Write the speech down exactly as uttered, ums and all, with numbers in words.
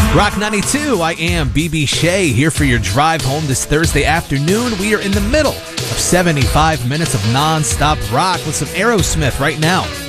Rock ninety-two, I am B B Shea here for your drive home this Thursday afternoon. We are in the middle of seventy-five minutes of non-stop rock with some Aerosmith right now.